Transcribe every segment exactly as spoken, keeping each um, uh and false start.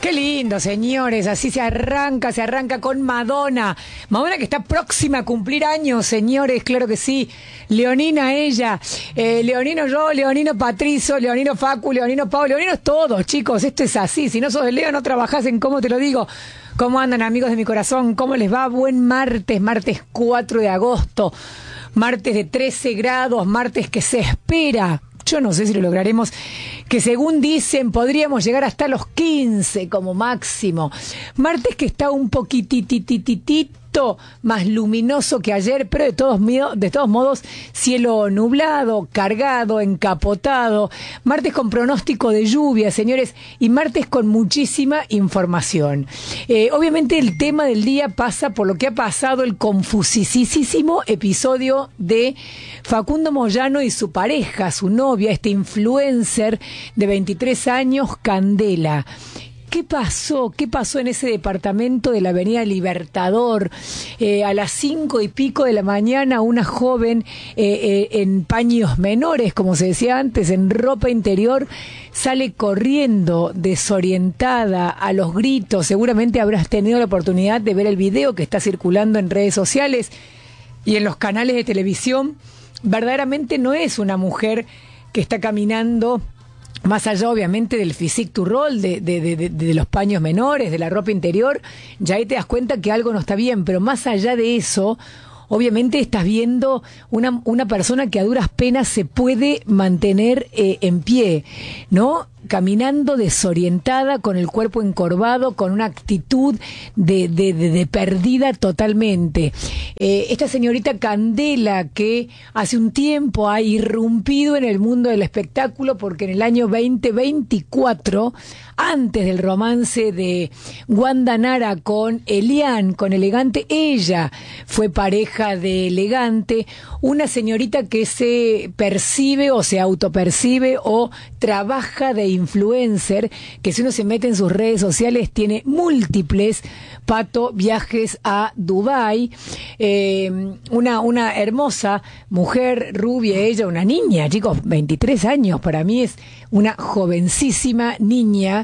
Qué lindo, señores, así se arranca, se arranca con Madonna. Madonna que está próxima a cumplir años, señores, claro que sí. Leonina ella, eh, Leonino yo, Leonino Patricio, Leonino Facu, Leonino Pau, Leonino es todo, chicos, esto es así. Si no sos de Leo, no trabajás en cómo te lo digo. ¿Cómo andan, amigos de mi corazón? ¿Cómo les va? Buen martes, martes cuatro de agosto, martes de trece grados, martes que se espera. Yo no sé si lo lograremos, que según dicen podríamos llegar hasta los quince como máximo. Martes que está un poquititititito más luminoso que ayer, pero de todos, de todos modos cielo nublado, cargado, encapotado. Martes con pronóstico de lluvia, señores, y martes con muchísima información. Eh, obviamente el tema del día pasa por lo que ha pasado el confusisísimo episodio de Facundo Moyano y su pareja, su novia, este influencer de veintitrés años, Candela. ¿Qué pasó? ¿Qué pasó en ese departamento de la Avenida Libertador? Eh, a las cinco y pico de la mañana, una joven eh, eh, en paños menores, como se decía antes, en ropa interior, sale corriendo, desorientada, a los gritos. Seguramente habrás tenido la oportunidad de ver el video que está circulando en redes sociales y en los canales de televisión. Verdaderamente no es una mujer que está caminando más allá, obviamente, del physique to roll, de, de, de, de los paños menores, de la ropa interior. Ya ahí te das cuenta que algo no está bien, pero más allá de eso, obviamente estás viendo una, una persona que a duras penas se puede mantener eh, en pie, ¿no? Caminando desorientada, con el cuerpo encorvado, con una actitud de, de, de, de perdida totalmente. Eh, esta señorita Candela, que hace un tiempo ha irrumpido en el mundo del espectáculo, porque en el año veinte veinticuatro, antes del romance de Wanda Nara con Elian, con Elegante, ella fue pareja de Elegante, una señorita que se percibe o se autopercibe o trabaja de influencer, que si uno se mete en sus redes sociales tiene múltiples, Pato, viajes a Dubái, eh, una, una hermosa mujer rubia, ella, una niña, chicos, veintitrés años, para mí es una jovencísima niña,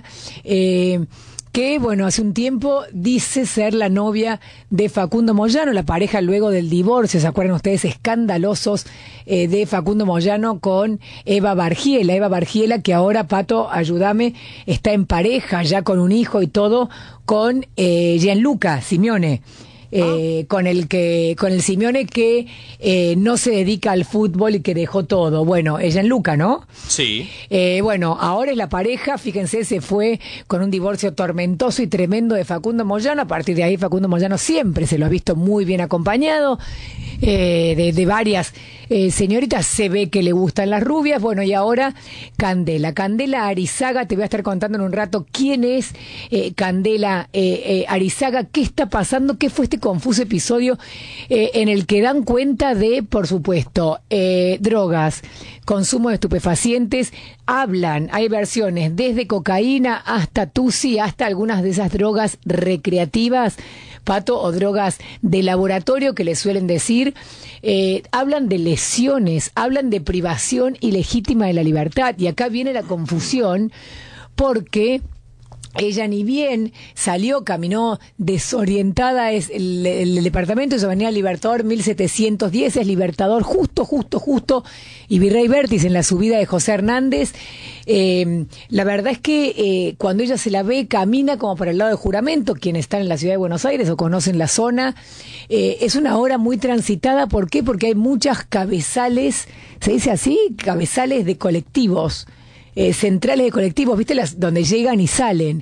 eh, que, bueno, hace un tiempo dice ser la novia de Facundo Moyano, la pareja luego del divorcio, ¿se acuerdan ustedes? Escandalosos eh, de Facundo Moyano con Eva Bargiela. Eva Bargiela, que ahora, Pato, ayúdame, está en pareja, ya con un hijo y todo, con eh, Gianluca Simeone. Eh, ah. con el que con el Simeone que eh, no se dedica al fútbol y que dejó todo. Bueno, ella en Luca, ¿no? Sí. Eh, bueno, ahora es la pareja, fíjense, se fue con un divorcio tormentoso y tremendo de Facundo Moyano. A partir de ahí Facundo Moyano siempre se lo ha visto muy bien acompañado eh, de, de varias eh, señoritas. Se ve que le gustan las rubias. Bueno, y ahora Candela. Candela Arizaga, te voy a estar contando en un rato quién es eh, Candela eh, eh, Arizaga, qué está pasando, qué fue este confuso episodio eh, en el que dan cuenta de, por supuesto, eh, drogas, consumo de estupefacientes. Hablan, hay versiones desde cocaína hasta tusi, hasta algunas de esas drogas recreativas, Pato, o drogas de laboratorio que le suelen decir. Eh, hablan de lesiones, hablan de privación ilegítima de la libertad, y acá viene la confusión porque ella ni bien salió, caminó desorientada, es el, el, el departamento de Avenida Libertador mil setecientos diez, es Libertador justo, justo, justo, y Virrey Vértiz en la subida de José Hernández. Eh, la verdad es que eh, cuando ella se la ve, camina como para el lado de Juramento, quienes están en la ciudad de Buenos Aires o conocen la zona, eh, es una hora muy transitada. ¿Por qué? Porque hay muchas cabezales, ¿se dice así? Cabezales de colectivos. Eh, centrales de colectivos, ¿viste? Las donde llegan y salen.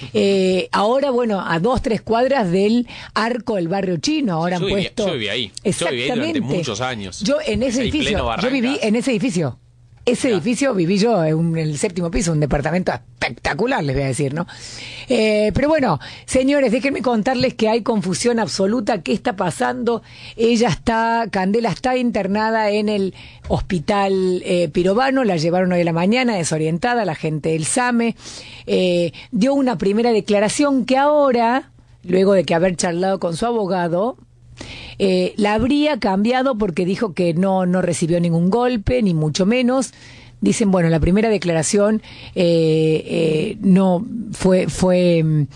Eh, ahora, bueno, a dos, tres cuadras del Arco del Barrio Chino, ahora yo han viví, puesto... Yo viví ahí. Exactamente. Yo viví ahí durante muchos años. Yo en ese ahí edificio, yo viví en ese edificio. Ese ya. edificio viví yo en, un, en el séptimo piso, un departamento espectacular, les voy a decir, ¿no? Eh, pero bueno, señores, déjenme contarles que hay confusión absoluta. ¿Qué está pasando? Ella está, Candela está internada en el hospital eh, Pirovano, la llevaron hoy a la mañana desorientada, la gente del SAME. Eh, dio una primera declaración que ahora, luego de que haber charlado con su abogado, Eh, la habría cambiado porque dijo que no, no recibió ningún golpe, ni mucho menos. Dicen, bueno, la primera declaración eh, eh, no, fue, fue,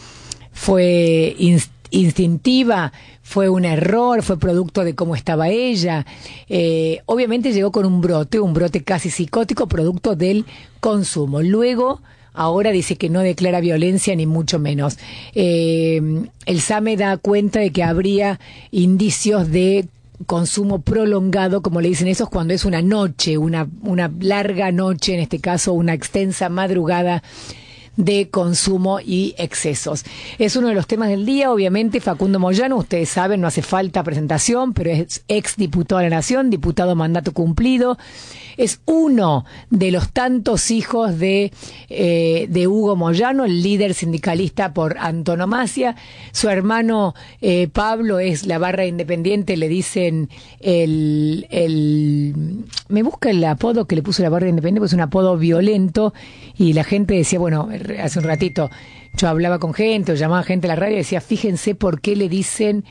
fue inst- instintiva, fue un error, fue producto de cómo estaba ella. Eh, obviamente llegó con un brote, un brote casi psicótico, producto del consumo. Luego, ahora dice que no declara violencia ni mucho menos. Eh, el S A M E da cuenta de que habría indicios de consumo prolongado, como le dicen esos, cuando es una noche, una, una larga noche, en este caso una extensa madrugada de consumo y excesos. Es uno de los temas del día, obviamente. Facundo Moyano, ustedes saben, no hace falta presentación, pero es ex diputado de la Nación, diputado mandato cumplido. Es uno de los tantos hijos de, eh, de Hugo Moyano, el líder sindicalista por antonomasia. Su hermano eh, Pablo es la barra independiente, le dicen el, el... Me busca el apodo que le puso la barra independiente, pues es un apodo violento, y la gente decía, bueno, hace un ratito yo hablaba con gente o llamaba gente a la radio y decía, fíjense por qué le dicen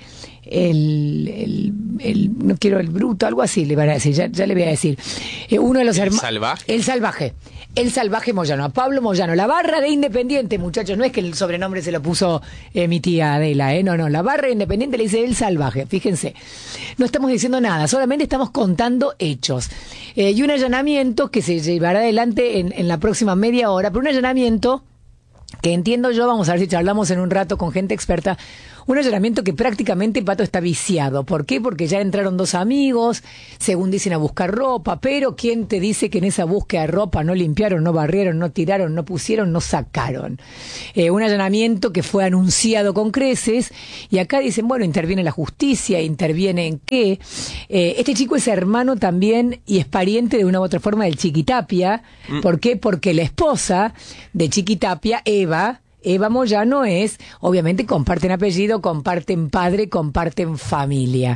el, el, el no quiero el bruto, algo así le van a decir, ya, ya le voy a decir. Eh, uno de los hermanos. ¿El salvaje? El salvaje. El salvaje Moyano, a Pablo Moyano, la barra de Independiente, muchachos, no es que el sobrenombre se lo puso eh, mi tía Adela, eh, no, no, la barra de Independiente le dice el salvaje, fíjense. No estamos diciendo nada, solamente estamos contando hechos. Eh, y un allanamiento que se llevará adelante en, en la próxima media hora, pero un allanamiento que entiendo yo, vamos a ver si charlamos en un rato con gente experta, un allanamiento que prácticamente, Pato, está viciado. ¿Por qué? Porque ya entraron dos amigos, según dicen, a buscar ropa, pero ¿quién te dice que en esa búsqueda de ropa no limpiaron, no barrieron, no tiraron, no pusieron, no sacaron? Eh, un allanamiento que fue anunciado con creces, y acá dicen, bueno, interviene la justicia, interviene en qué. Eh, este chico es hermano también y es pariente de una u otra forma del Chiquitapia. Mm. ¿Por qué? Porque la esposa de Chiquitapia, Eva, Eva Moyano es, obviamente comparten apellido, comparten padre, comparten familia.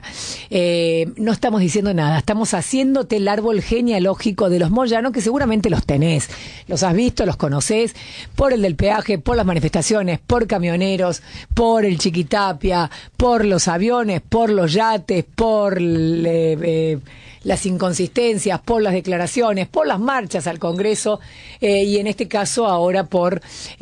Eh, no estamos diciendo nada, estamos haciéndote el árbol genealógico de los Moyano, que seguramente los tenés, los has visto, los conocés, por el del peaje, por las manifestaciones, por camioneros, por el Chiquitapia, por los aviones, por los yates, por eh, eh, las inconsistencias, por las declaraciones, por las marchas al Congreso, eh, y en este caso ahora por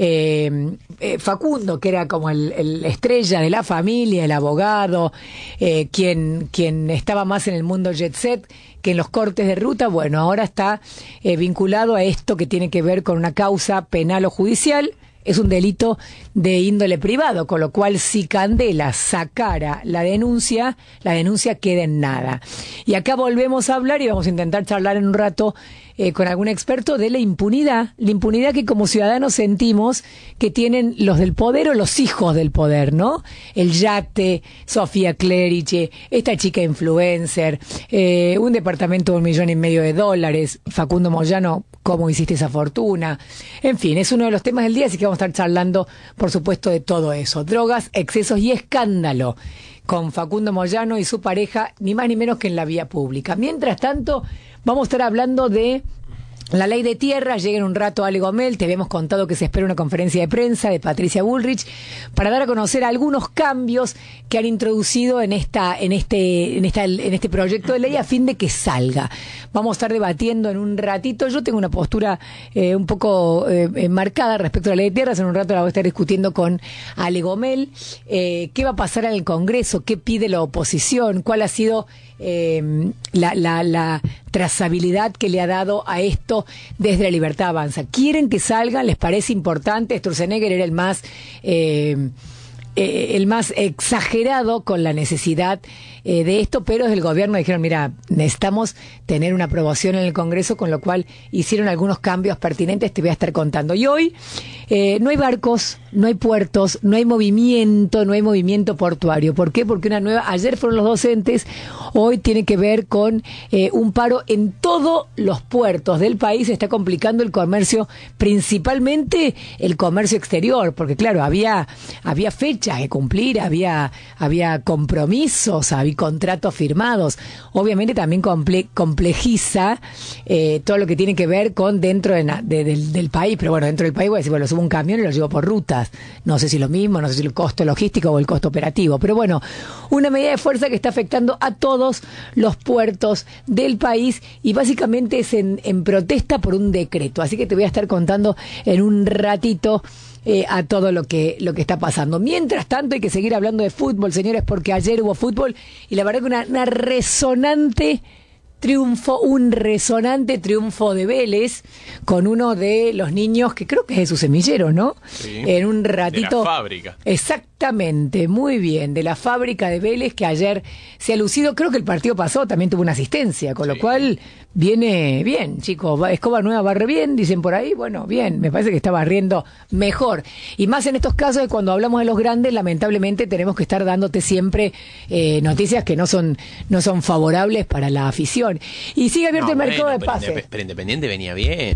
eh, eh, Facundo, que era como el, el estrella de la familia, el abogado, eh, quien, quien estaba más en el mundo jet set que en los cortes de ruta. Bueno, ahora está eh, vinculado a esto que tiene que ver con una causa penal o judicial. Es un delito de índole privado, con lo cual si Candela sacara la denuncia, la denuncia queda en nada. Y acá volvemos a hablar y vamos a intentar charlar en un rato eh, con algún experto de la impunidad, la impunidad que como ciudadanos sentimos que tienen los del poder o los hijos del poder, ¿no? El yate, Sofía Clerici, esta chica influencer, eh, un departamento de un millón y medio de dólares, Facundo Moyano, cómo hiciste esa fortuna. En fin, es uno de los temas del día, así que vamos a estar charlando, por supuesto, de todo eso. Drogas, excesos y escándalo con Facundo Moyano y su pareja, ni más ni menos que en la vía pública. Mientras tanto, vamos a estar hablando de la ley de tierra. Llega en un rato Ale Gomel, te habíamos contado que se espera una conferencia de prensa de Patricia Bullrich para dar a conocer algunos cambios que han introducido en esta, en este, en esta, en este proyecto de ley a fin de que salga. Vamos a estar debatiendo en un ratito. Yo tengo una postura eh, un poco eh, marcada respecto a la ley de tierras. En un rato la voy a estar discutiendo con Ale Gomel. Eh, ¿Qué va a pasar en el Congreso? ¿Qué pide la oposición? ¿Cuál ha sido eh, la, la, la trazabilidad que le ha dado a esto desde La Libertad Avanza? ¿Quieren que salgan? ¿Les parece importante? Sturzenegger era el más eh, eh, el más exagerado con la necesidad eh, de esto, pero desde el gobierno dijeron, mira, necesitamos tener una aprobación en el Congreso, con lo cual hicieron algunos cambios pertinentes, te voy a estar contando. Y hoy eh, no hay barcos, no hay puertos, no hay movimiento, no hay movimiento portuario. ¿Por qué? Porque una nueva, ayer fueron los docentes, hoy tiene que ver con eh, un paro en todos los puertos del país. Se está complicando el comercio, principalmente el comercio exterior, porque claro, había, había fechas que cumplir, había, había compromisos, había contratos firmados. Obviamente también comple, complejiza eh, todo lo que tiene que ver con dentro de, de, del, del país, pero bueno, dentro del país voy a decir, bueno, subo un camión y lo llevo por rutas. No sé si lo mismo, no sé si el costo logístico o el costo operativo, pero bueno, una medida de fuerza que está afectando a todos los puertos del país y básicamente es en, en protesta por un decreto. Así que te voy a estar contando en un ratito eh, a todo lo que, lo que está pasando. Mientras tanto, hay que seguir hablando de fútbol, señores, porque ayer hubo fútbol y la verdad que una, una resonante triunfo, un resonante triunfo de Vélez con uno de los niños que creo que es de su semillero, ¿no? Sí, en un ratito. De la fábrica. Exactamente, muy bien, de la fábrica de Vélez que ayer se ha lucido. Creo que el partido pasó, también tuvo una asistencia, con Sí. lo cual viene bien, chicos. Escoba Nueva barre bien, dicen por ahí. Bueno, bien, me parece que está barriendo mejor. Y más en estos casos, cuando hablamos de los grandes, lamentablemente tenemos que estar dándote siempre eh, noticias que no son, no son favorables para la afición. Y sigue abierto No, el mercado bueno, de pero pases. Indep- Pero Independiente venía bien.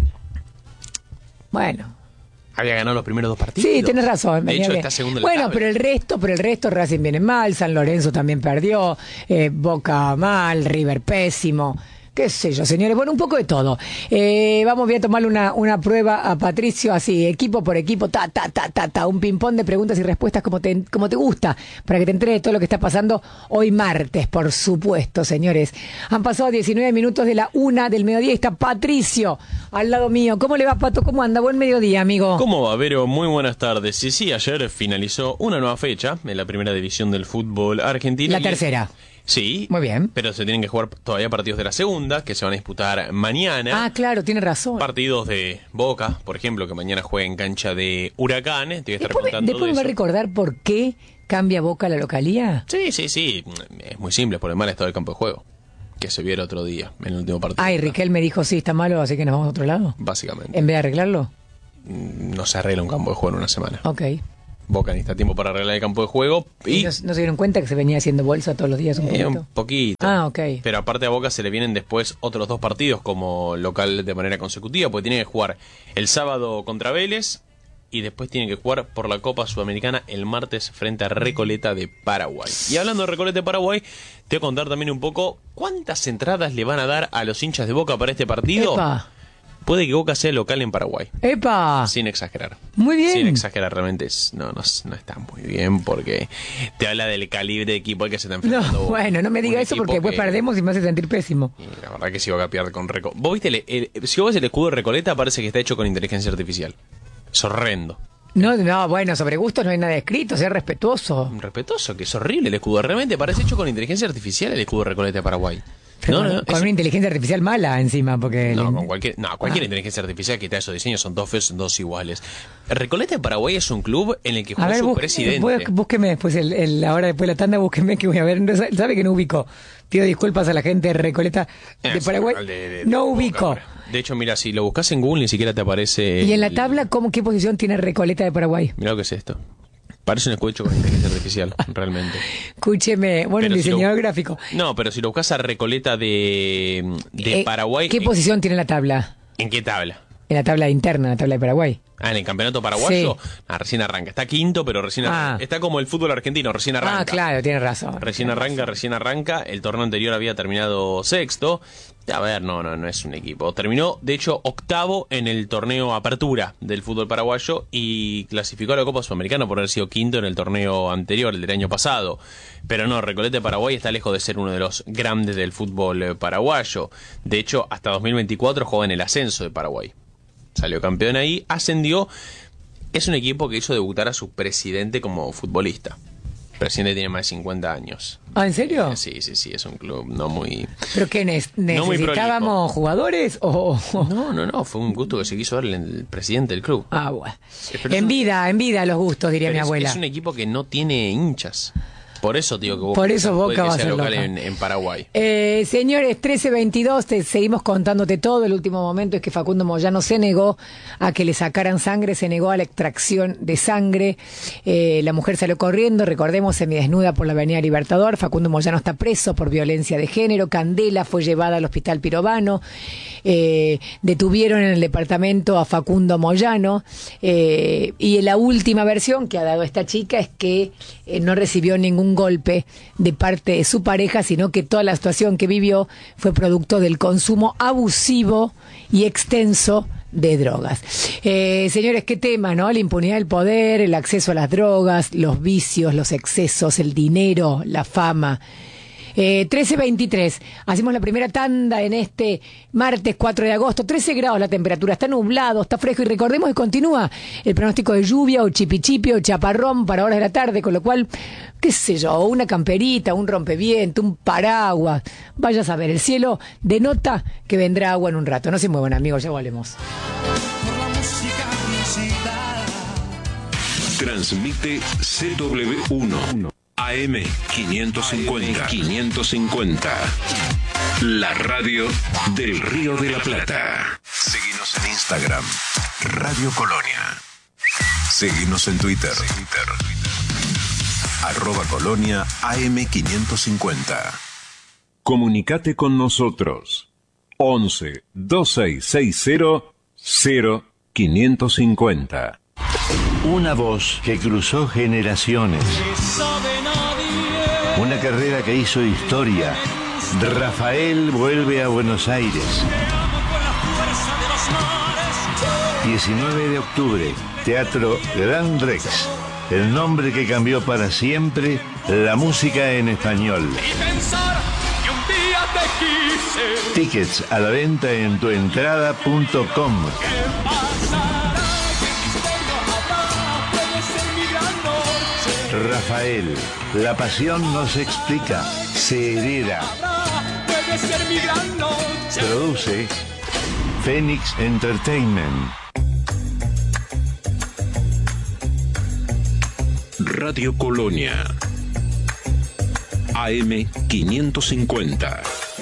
Bueno. Había ganado los primeros dos partidos. Sí, tenés razón. De venía hecho, bien. está segundo en la Bueno, tabla. pero el resto, pero el resto, Racing viene mal, San Lorenzo también perdió, eh, Boca mal, River pésimo. Qué sé yo, señores. Bueno, un poco de todo. Eh, vamos, voy a tomarle una, una prueba a Patricio, así, equipo por equipo, ta, ta, ta, ta, ta, un ping-pong de preguntas y respuestas como te, como te gusta, para que te enteres de todo lo que está pasando hoy martes, por supuesto, señores. Han pasado diecinueve minutos de la una del mediodía y está Patricio al lado mío. ¿Cómo le va, Pato? ¿Cómo anda? Buen mediodía, amigo. ¿Cómo va, Vero? Muy buenas tardes. Sí, sí, ayer finalizó una nueva fecha en la primera división del fútbol argentino. La Y- tercera. Sí. Muy bien. Pero se tienen que jugar todavía partidos de la segunda, que se van a disputar mañana. Ah, claro, tiene razón. Partidos de Boca, por ejemplo, que mañana juega en cancha de Huracán. Te voy a estar Después, me- contando después de me va a eso. recordar por qué cambia Boca la localía. Sí, sí, sí. Es muy simple, por el mal estado del campo de juego. Que se vio el otro día, en el último partido. Ay, Riquel me dijo, sí, está malo, así que nos vamos a otro lado. Básicamente. En vez de arreglarlo. No se arregla un campo de juego en una semana. Ok. Boca necesita tiempo para arreglar el campo de juego. ¿Y Y no, no se dieron cuenta que se venía haciendo bolsa todos los días un Eh, poquito? un poquito. Ah, ok. Pero aparte a Boca se le vienen después otros dos partidos como local de manera consecutiva, porque tiene que jugar el sábado contra Vélez y después tiene que jugar por la Copa Sudamericana el martes frente a Recoleta de Paraguay. Y hablando de Recoleta de Paraguay, te voy a contar también un poco cuántas entradas le van a dar a los hinchas de Boca para este partido. ¡Epa! Puede que Boca sea local en Paraguay. ¡Epa! Sin exagerar. Muy bien. Sin exagerar, realmente es- no, no, no está muy bien porque te habla del calibre de equipo al que se está enfrentando. No, Boca. bueno, no me diga Un eso equipo porque después que- perdemos y me hace sentir pésimo. y la verdad que si Boca pierde con Reco... ¿Vos viste? El, el- si vos ves el escudo de Recoleta parece que está hecho con inteligencia artificial. Es horrendo. No, no, bueno, sobre gustos no hay nada escrito, ser respetuoso. Respetuoso, que es horrible el escudo. Realmente parece hecho con inteligencia artificial el escudo de Recoleta de Paraguay. Pero No, con, no, con es- una inteligencia artificial mala encima, porque... no, el- con cualquier, no, cualquier Ah. inteligencia artificial que te da esos diseños son dos feos, son dos iguales. Recoleta de Paraguay es un club en el que A juega ver, su bus- presidente. bú- búsqueme después, el, el- ahora después de la tanda, búsqueme que voy a ver. No sa- ¿Sabe que no ubico? Pido disculpas a la gente de Recoleta de Es Paraguay. local de- de- de No Boca ubico. ahora. De hecho, mira, si lo buscas en Google ni siquiera te aparece... ¿Y en la el- tabla cómo, qué posición tiene Recoleta de Paraguay? Mirá lo que es esto. Parece un escudo hecho con inteligencia artificial, realmente. Escúcheme, bueno, el Pero si diseñador lo- gráfico. No, pero si lo buscas a Recoleta de, de Eh, Paraguay... ¿Qué ¿en, posición tiene la tabla? ¿en qué tabla? En la tabla interna, en la tabla de Paraguay. Ah, en el campeonato paraguayo. Sí. Ah, recién arranca. Está quinto, pero recién Ah. arranca. Está como el fútbol argentino, recién arranca. Ah, claro, tiene razón. Recién arranca, recién arranca. El torneo anterior había terminado sexto. A ver, no, no, no es un equipo. Terminó, de hecho, octavo en el torneo Apertura del fútbol paraguayo y clasificó a la Copa Sudamericana por haber sido quinto en el torneo anterior, el del año pasado. Pero no, Recoleta de Paraguay está lejos de ser uno de los grandes del fútbol eh, paraguayo. De hecho, hasta dos mil veinticuatro juega en el ascenso de Paraguay. Salió campeón ahí, ascendió. Es un equipo que hizo debutar a su presidente como futbolista. El presidente tiene más de cincuenta años. Ah, ¿en serio? Eh, sí, sí, sí, es un club no muy... ¿Pero qué? ne- No muy ¿Necesitábamos jugadores o...? o- No, no, no, fue un gusto que se quiso darle el presidente del club. Ah, bueno. Pero es En un- vida, en vida los gustos, diría Pero mi es, abuela. es un equipo que no tiene hinchas. Por eso digo que Boca, Por eso puede Boca que va a sea ser local local. en, en Paraguay. Eh, señores, trece veintidós, te seguimos contándote todo. El último momento es que Facundo Moyano se negó a que le sacaran sangre, se negó a la extracción de sangre. Eh, la mujer salió corriendo, recordemos, semidesnuda por la Avenida Libertador. Facundo Moyano está preso por violencia de género. Candela fue llevada al hospital Pirobano. Eh, detuvieron en el departamento a Facundo Moyano. Eh, y la última versión que ha dado esta chica es que eh, no recibió ningún golpe de parte de su pareja, sino que toda la situación que vivió fue producto del consumo abusivo y extenso de drogas. Eh, señores, qué tema, ¿no? La impunidad del poder, el acceso a las drogas, los vicios, los excesos, el dinero, la fama. Eh, trece veintitrés. Hacemos la primera tanda en este martes cuatro de agosto. trece grados la temperatura. Está nublado, está fresco. Y recordemos que continúa el pronóstico de lluvia o chipichipi o chaparrón para horas de la tarde. Con lo cual, qué sé yo, una camperita, un rompeviento, un paraguas. Vaya a saber, el cielo denota que vendrá agua en un rato. No se muevan, amigos, ya volvemos. Transmite C W uno A M quinientos cincuenta. quinientos cincuenta. La radio del Río de la Plata. Seguinos en Instagram, Radio Colonia. Seguinos en Twitter, arroba Colonia A M quinientos cincuenta. Comunicate con nosotros. once, veintiséis sesenta, cero quinientos cincuenta. Una voz que cruzó generaciones. Una carrera que hizo historia. Rafael vuelve a Buenos Aires. diecinueve de octubre, Teatro Gran Rex. El nombre que cambió para siempre la música en español. Tickets a la venta en tuentrada punto com. Rafael, la pasión no se explica, se hereda. Produce Phoenix Entertainment. Radio Colonia A M quinientos cincuenta.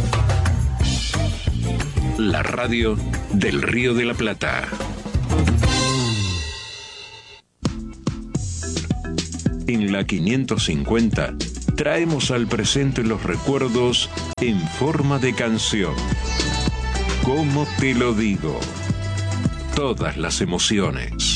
La radio del Río de la Plata. En la quinientos cincuenta traemos al presente los recuerdos en forma de canción. ¿Cómo te lo digo? Todas las emociones.